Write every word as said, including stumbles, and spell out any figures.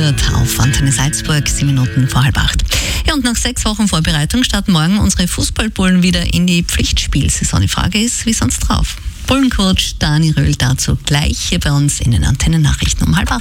Fürth auf Antenne Salzburg, sieben Minuten vor halb acht. Ja, und nach sechs Wochen Vorbereitung starten morgen unsere Fußballbullen wieder in die Pflichtspielsaison. Die Frage ist, wie sonst drauf? Bullencoach Dani Röhl dazu gleich hier bei uns in den Antennennachrichten um halb acht.